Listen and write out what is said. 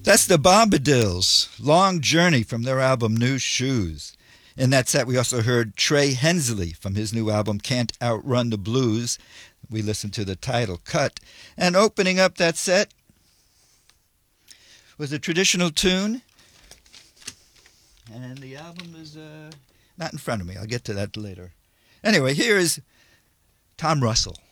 That's the Bombadils, Long Journey from their album New Shoes. In that set, we also heard Trey Hensley from his new album Can't Outrun the Blues. We listened to the title cut. And opening up that set was a traditional tune. And the album is not in front of me. I'll get to that later. Anyway, here is Tom Russell.